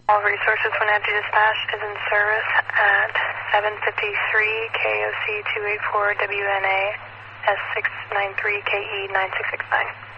All Resources Wenatchee Dispatch is in service at 753 KOC 284 WNA S693 KE 9669.